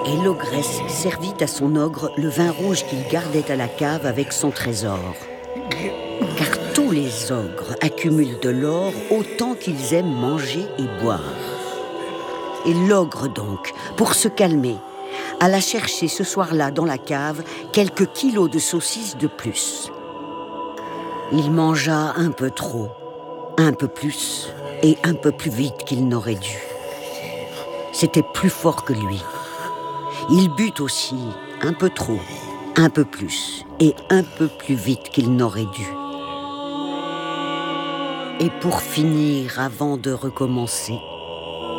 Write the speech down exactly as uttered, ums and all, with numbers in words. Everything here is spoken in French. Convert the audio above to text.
Et l'ogresse servit à son ogre le vin rouge qu'il gardait à la cave avec son trésor. Car tous les ogres accumulent de l'or autant qu'ils aiment manger et boire. Et l'ogre donc, pour se calmer, alla chercher ce soir-là dans la cave quelques kilos de saucisses de plus. Il mangea un peu trop, un peu plus et un peu plus vite qu'il n'aurait dû. C'était plus fort que lui. Il but aussi un peu trop, un peu plus et un peu plus vite qu'il n'aurait dû. Et pour finir, avant de recommencer,